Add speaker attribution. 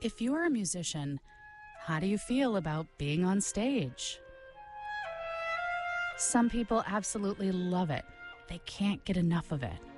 Speaker 1: If you're a musician, how do you feel about being on stage? Some people absolutely love it. They can't get enough of it.